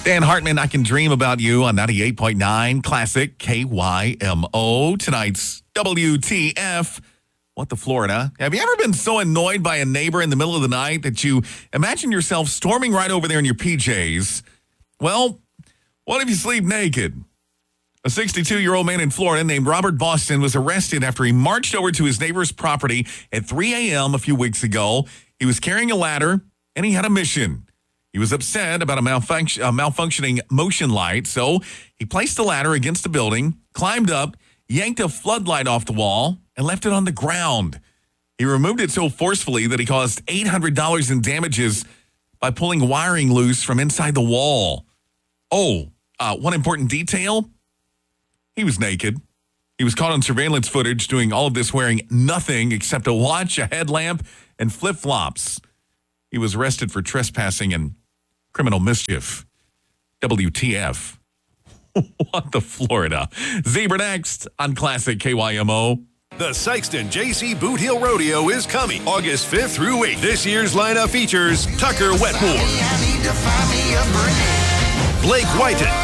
Dan Hartman, I Can Dream About You on 98.9 Classic KYMO. Tonight's WTF. What the Florida? Have you ever been so annoyed by a neighbor in the middle of the night that you imagine yourself storming right over there in your PJs? Well, what if you sleep naked? A 62-year-old man in Florida named Robert Boston was arrested after he marched over to his neighbor's property at 3 a.m. a few weeks ago. He was carrying a ladder, and he had a mission. He was upset about a malfunctioning motion light, so he placed the ladder against the building, climbed up, yanked a floodlight off the wall, and left it on the ground. He removed it so forcefully that he caused $800 in damages by pulling wiring loose from inside the wall. One important detail, he was naked. He was caught on surveillance footage doing all of this wearing nothing except a watch, a headlamp, and flip-flops. He was arrested for trespassing and criminal mischief. WTF. What the Florida? Zebra next on Classic KYMO. The Sikeston JC Boot Heel Rodeo is coming August 5th through 8th. This year's lineup features Tucker Wetmore, Blake Whiten,